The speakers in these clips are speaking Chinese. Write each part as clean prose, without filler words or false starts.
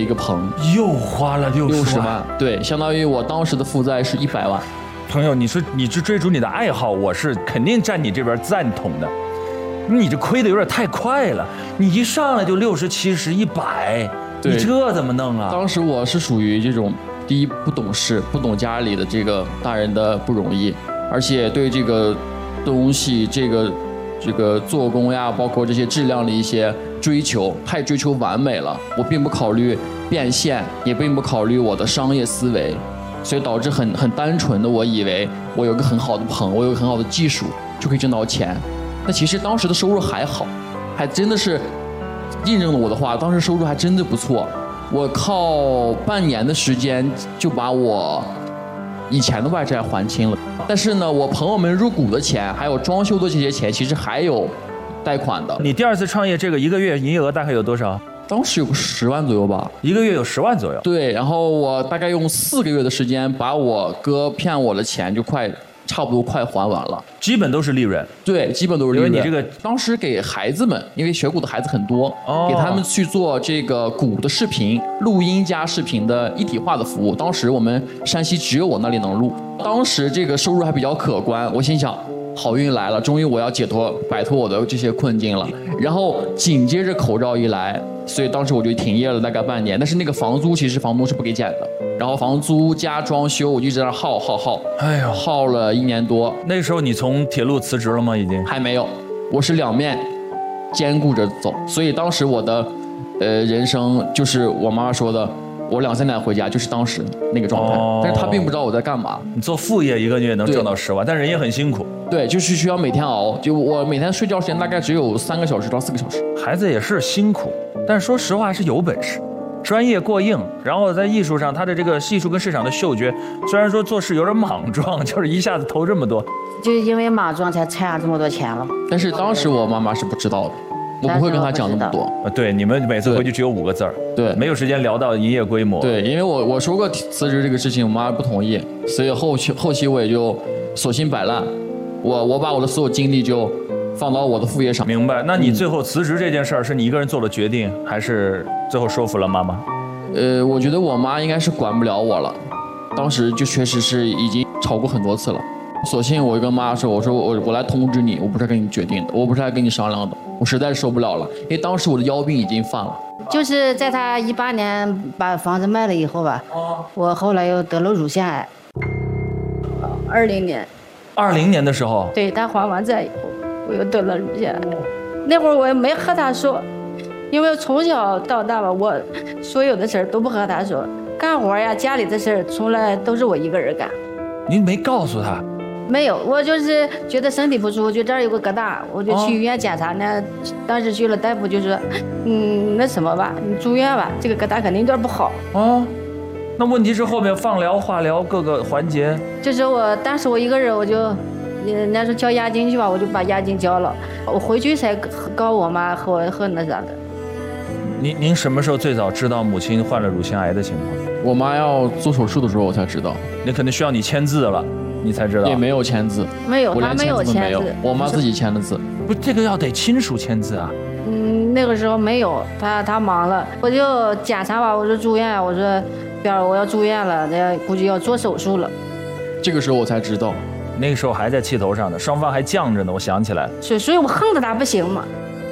个棚， 又花了60万， 对，相当于我当时的负债是100万。 朋友，你说你去追逐你的爱好，我是肯定站你这边赞同的。你这亏的有点太快了，你一上来就60、70、100，你这怎么弄啊？ 当时我是属于这种，第一不懂事，不懂家里的这个大人的不容易，而且对这个东西这个做工呀，包括这些质量的一些追求，太追求完美了。我并不考虑变现，也并不考虑我的商业思维，所以导致很单纯的，我以为我有个很好的棚，我有个很好的技术就可以挣到钱。那其实当时的收入还好，还真的是印证了我的话，当时收入还真的不错。我靠半年的时间就把我以前的外债还清了。但是呢，我朋友们入股的钱，还有装修的这些钱，其实还有贷款的。 你第二次创业，这个一个月营业额大概有多少？ 当时有个10万左右吧， 一个月有10万左右。 对，然后我大概用4个月的时间，把我哥骗我的钱就差不多快还完了， 基本都是利润。 对，基本都是利润。 因为你这个当时给孩子们，因为学股的孩子很多，给他们去做这个股的视频、录音加视频的一体化的服务。当时我们山西只有我那里能录，当时这个收入还比较可观。我心想，好运来了，终于我要摆脱我的这些困境了。然后紧接着口罩一来，所以当时我就停业了大概半年。但是那个房租其实房东是不给减的。然后房租加装修，我就一直在那耗， 哎呦， 耗了1年多。 那时候你从铁路辞职了吗？已经还没有，我是两面兼顾着走。所以当时我的人生就是我妈妈说的，我2、3点回家，就是当时那个状态。但是她并不知道我在干嘛。 你做副业一个月能挣到10万，但人也很辛苦。 对，就是需要每天熬。就我每天睡觉时间大概只有3个小时到4个小时。 孩子也是辛苦，但是说实话是有本事。专业过硬，然后在艺术上，他的这个艺术跟市场的嗅觉，虽然说做事有点莽撞，就是一下子投这么多， 就是因为莽撞才欠这么多钱了。 但是当时我妈妈是不知道的，我不会跟她讲那么多。 对，你们每次回去只有5个字儿， 对， 没有时间聊到营业规模。 对，因为我说过辞职这个事情，我妈不同意，所以后期我也就索性摆烂，我把我的所有精力就放到我的副业上。 明白？那你最后辞职这件事儿是你一个人做了决定，还是最后说服了妈妈？ 我觉得我妈应该是管不了我了，当时就确实是已经吵过很多次了。索性我就跟妈说，我来通知你，我不是跟你决定的，我不是来跟你商量的，我实在是受不了了，因为当时我的腰病已经犯了。 就是在他18年把房子卖了以后吧，我后来又得了乳腺癌。20年。 20年的时候。 对，他还完债以后，我又得了乳腺癌。那会儿我也没和他说，因为从小到大吧，我所有的事儿都不和他说，干活呀、家里的事儿从来都是我一个人干。 您没告诉他？ 没有，我就是觉得身体不舒服，就这儿有个疙瘩，我就去医院检查呢。当时去了，大夫就说，那什么吧，你住院吧，这个疙瘩肯定有点不好。 那问题是后面放疗、化疗各个环节。 就是当时我一个人，我就，人家说交押金去吧，我就把押金交了。我回去才告我妈和那啥的。 您什么时候最早知道母亲患了乳腺癌的情况？ 我妈要做手术的时候我才知道。 那可能需要你签字了，你才知道。 也没有签字。 没有，她没有签字。 我妈自己签的字。 不，这个要得亲属签字啊。 那个时候没有，她忙了，我就检查吧，我说住院，我说表我要住院了，估计要做手术了。 这个时候我才知道， 那个时候还在气头上呢，双方还犟着呢，我想起来了。 所以我恨得他不行嘛。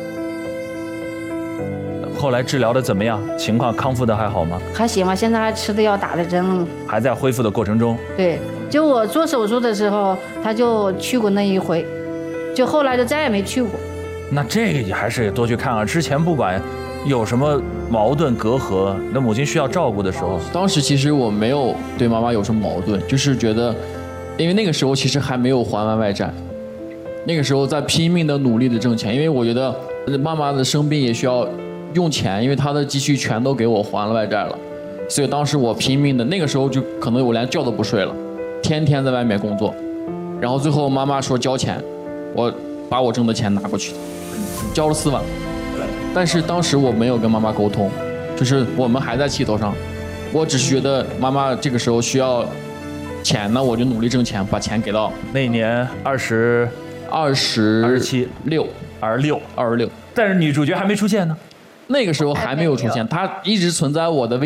后来治疗的怎么样？情况康复的还好吗？ 还行吧，现在还吃的药，打的针， 还在恢复的过程中。 对，就我做手术的时候，他就去过那一回，就后来就再也没去过。 那这个也还是多去看看。之前不管有什么矛盾隔阂，那母亲需要照顾的时候， 当时其实我没有对妈妈有什么矛盾，就是觉得，因为那个时候其实还没有还完外债，那个时候在拼命的努力的挣钱，因为我觉得妈妈的生病也需要用钱，因为她的积蓄全都给我还了外债了，所以当时我拼命的，那个时候就可能我连觉都不睡了，天天在外面工作，然后最后妈妈说交钱，我把我挣的钱拿过去，交了4万。但是当时我没有跟妈妈沟通，就是我们还在气头上，我只是觉得妈妈这个时候需要钱，那我就努力挣钱，把钱给到。 那一年27，但是女主角还没出现呢。 那个时候还没有出现，她一直存在我的